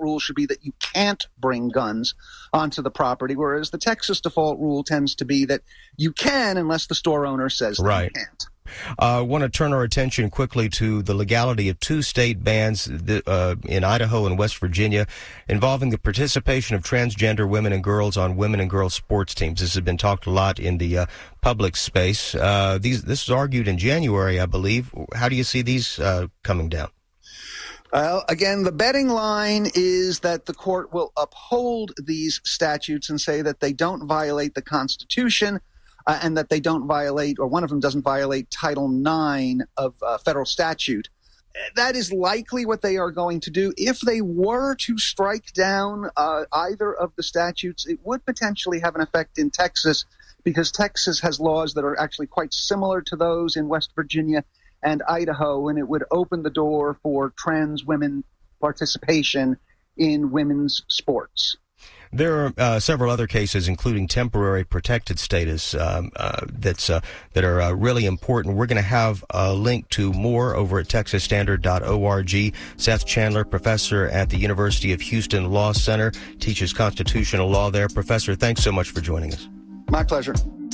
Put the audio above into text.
rule should be that you can't bring guns onto the property, whereas the Texas default rule tends to be that you can unless the store owner says that you can't. I want to turn our attention quickly to the legality of two state bans in Idaho and West Virginia involving the participation of transgender women and girls on women and girls sports teams. This has been talked a lot in the public space. This was argued in January, I believe. How do you see these coming down? Well, again, the betting line is that the court will uphold these statutes and say that they don't violate the Constitution. And that they don't violate, or one of them doesn't violate, Title IX of federal statute. That is likely what they are going to do. If they were to strike down either of the statutes, it would potentially have an effect in Texas, because Texas has laws that are actually quite similar to those in West Virginia and Idaho, and it would open the door for trans women participation in women's sports. There are several other cases, including temporary protected status, that are really important. We're going to have a link to more over at texasstandard.org. Seth Chandler, professor at the University of Houston Law Center, teaches constitutional law there. Professor, thanks so much for joining us. My pleasure.